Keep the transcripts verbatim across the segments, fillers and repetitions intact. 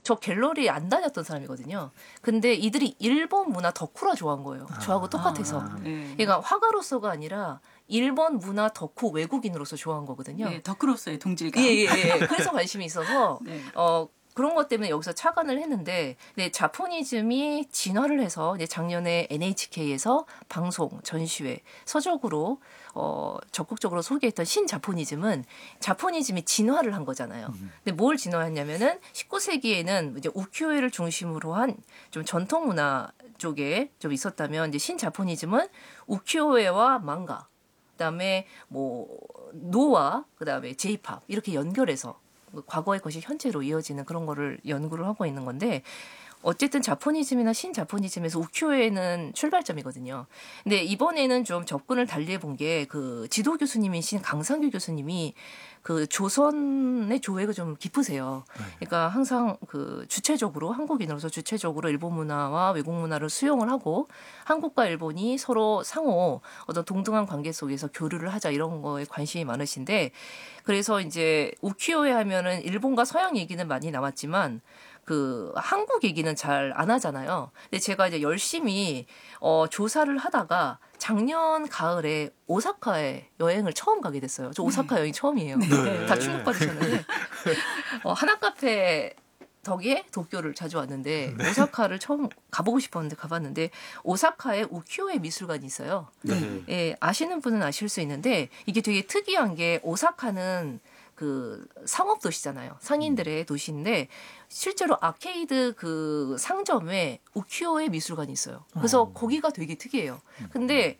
저 갤러리 안 다녔던 사람이거든요. 근데 이들이 일본 문화 덕후라 좋아한 거예요. 저하고 아, 똑같아서. 아, 네. 그러니까 화가로서가 아니라 일본 문화 덕후 외국인으로서 좋아한 거거든요. 네, 덕후로서의 동질감. 예, 예, 예. 그래서 관심이 있어서 네. 어 그런 것 때문에 여기서 착안을 했는데, 네, 자포니즘이 진화를 해서 이제 작년에 엔에이치케이에서 방송, 전시회, 서적으로 어, 적극적으로 소개했던 신자포니즘은 자포니즘이 진화를 한 거잖아요. 근데 뭘 진화했냐면은 십구 세기에는 이제 우키요에를 중심으로 한 좀 전통 문화 쪽에 좀 있었다면, 이제 신자포니즘은 우키요에와 망가, 그다음에 뭐 노와 그다음에 제이팝 이렇게 연결해서 과거의 것이 현재로 이어지는 그런 거를 연구를 하고 있는 건데, 어쨌든 자포니즘이나 신자포니즘에서 우키요에는 출발점이거든요. 근데 이번에는 좀 접근을 달리 해본 게, 그 지도 교수님이신 강상규 교수님이 그 조선의 조예가 좀 깊으세요. 그러니까 항상 그 주체적으로, 한국인으로서 주체적으로 일본 문화와 외국 문화를 수용을 하고, 한국과 일본이 서로 상호 어떤 동등한 관계 속에서 교류를 하자, 이런 거에 관심이 많으신데, 그래서 이제 우키요에 하면은 일본과 서양 얘기는 많이 나왔지만 그 한국 얘기는 잘 안 하잖아요. 근데 제가 이제 열심히 어 조사를 하다가 작년 가을에 오사카에 여행을 처음 가게 됐어요. 저 오사카 여행 처음이에요. 네. 다 충격받으셨는데 어, 하나카페 덕에 도쿄를 자주 왔는데, 네. 오사카를 처음 가보고 싶었는데 가봤는데, 오사카에 우키요에 미술관이 있어요. 네. 예, 아시는 분은 아실 수 있는데, 이게 되게 특이한 게, 오사카는 그 상업 도시잖아요. 상인들의 도시인데, 실제로 아케이드 그 상점에 우키요의 미술관이 있어요. 그래서 어. 거기가 되게 특이해요. 근데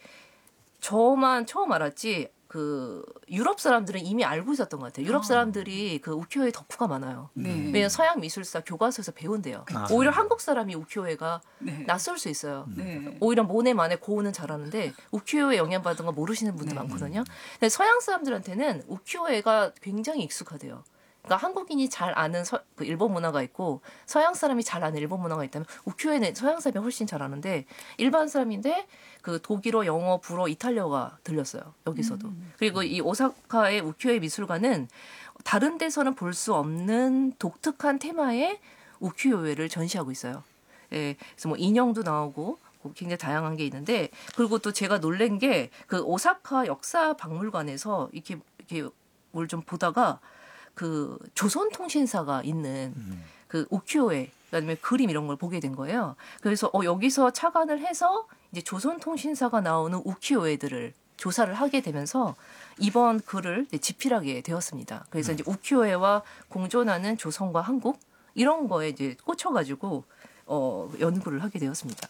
저만 처음 알았지, 그 유럽 사람들은 이미 알고 있었던 것 같아요. 유럽 사람들이 그 우키요에 덕후가 많아요. 네. 왜냐면 서양 미술사 교과서에서 배운대요. 아. 오히려 한국 사람이 우키요에가 네. 낯설 수 있어요. 네. 오히려 모네만의 고우는 잘하는데 우키요에 영향받은 거 모르시는 분들 네. 많거든요. 근데 서양 사람들한테는 우키요에가 굉장히 익숙하대요. 그러니까 한국인이 잘 아는 서, 그 일본 문화가 있고, 서양 사람이 잘 아는 일본 문화가 있다면, 우키요에는 서양 사람이 훨씬 잘 아는데, 일반 사람인데 그 독일어, 영어, 불어, 이탈리아가 들렸어요. 여기서도. 음. 그리고 이 오사카의 우키요에 미술관은 다른 데서는 볼 수 없는 독특한 테마의 우키요에를 전시하고 있어요. 예, 그래서 뭐 인형도 나오고 굉장히 다양한 게 있는데, 그리고 또 제가 놀란 게, 그 오사카 역사 박물관에서 이렇게 이렇게 뭘 좀 보다가 그 조선통신사가 있는 그 우키요에, 그다음에 그림 이런 걸 보게 된 거예요. 그래서 어 여기서 착안을 해서 이제 조선통신사가 나오는 우키요에들을 조사를 하게 되면서 이번 글을 이제 집필하게 되었습니다. 그래서 이제 우키요에와 공존하는 조선과 한국, 이런 거에 이제 꽂혀가지고 어 연구를 하게 되었습니다.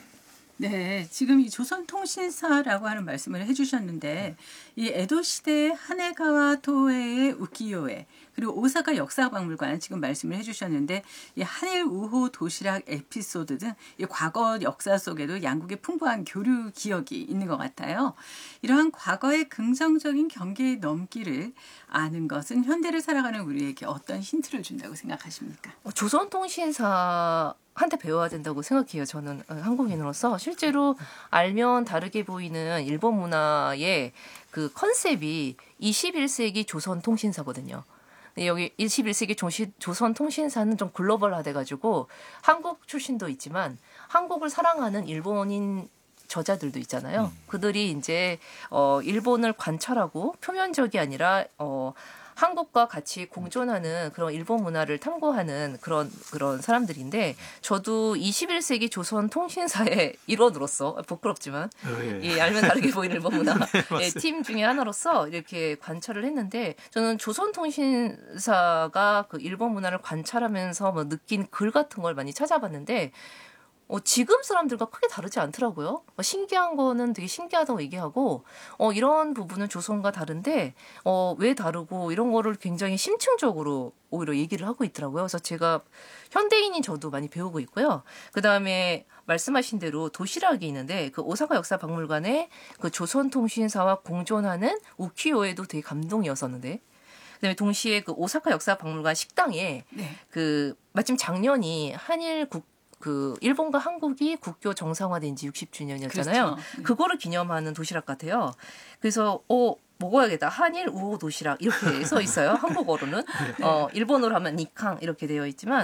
네, 지금 이 조선통신사라고 하는 말씀을 해주셨는데, 이 에도 시대 하네가와 토에의 우키요에, 그리고 오사카 역사박물관 지금 말씀을 해주셨는데, 이 한일 우호 도시락 에피소드 등 이 과거 역사 속에도 양국의 풍부한 교류 기억이 있는 것 같아요. 이러한 과거의 긍정적인 경계의 넘기를 아는 것은 현대를 살아가는 우리에게 어떤 힌트를 준다고 생각하십니까? 어, 조선통신사 한테 배워야 된다고 생각해요. 저는 한국인으로서 실제로 알면 다르게 보이는 일본 문화의 그 컨셉이 이십일 세기 조선통신사거든요. 근데 여기 이십일 세기 조선통신사는 좀 글로벌화돼가지고 한국 출신도 있지만 한국을 사랑하는 일본인 저자들도 있잖아요. 음. 그들이 이제 어 일본을 관찰하고 표면적이 아니라 어 한국과 같이 공존하는 그런 일본 문화를 탐구하는 그런 그런 사람들인데, 저도 이십일 세기 조선 통신사의 일원으로서, 부끄럽지만 예, 예 알면 다르게 보이는 일본 문화 예, 팀 중에 하나로서 이렇게 관찰을 했는데, 저는 조선 통신사가 그 일본 문화를 관찰하면서 뭐 느낀 글 같은 걸 많이 찾아봤는데, 어, 지금 사람들과 크게 다르지 않더라고요. 어, 신기한 거는 되게 신기하다고 얘기하고, 어, 이런 부분은 조선과 다른데, 어, 왜 다르고, 이런 거를 굉장히 심층적으로 오히려 얘기를 하고 있더라고요. 그래서 제가 현대인인 저도 많이 배우고 있고요. 그 다음에 말씀하신 대로 도시락이 있는데, 그 오사카 역사 박물관에 그 조선통신사와 공존하는 우키요에도 되게 감동이었었는데, 그다음에 동시에 그 오사카 역사 박물관 식당에 네. 그 마침 작년이 한일 국 그 일본과 한국이 국교 정상화된 지 육십 주년이었잖아요. 그렇죠. 그거를 기념하는 도시락 같아요. 그래서 어 먹어야겠다. 한일 우호 도시락 이렇게 써 있어요. 한국어로는. 어 일본어로 하면 니캉 이렇게 되어 있지만